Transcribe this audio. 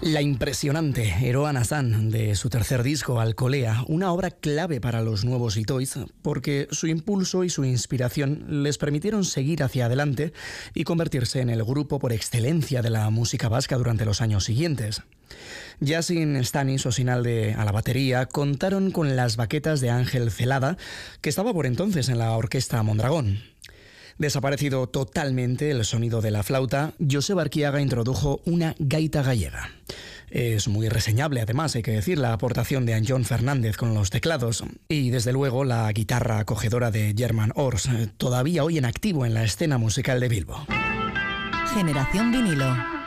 La impresionante Eroan San de su tercer disco, Alcolea, una obra clave para los nuevos Itoiz, porque su impulso y su inspiración les permitieron seguir hacia adelante y convertirse en el grupo por excelencia de la música vasca durante los años siguientes. Ya sin Stanis Osinalde a la batería, contaron con las baquetas de Ángel Celada, que estaba por entonces en la orquesta Mondragón. Desaparecido totalmente el sonido de la flauta, Joseba Arquiaga introdujo una gaita gallega. Es muy reseñable, además, hay que decir, la aportación de Antón Fernández con los teclados y, desde luego, la guitarra acogedora de Germán Ors, todavía hoy en activo en la escena musical de Bilbo. Generación Vinilo.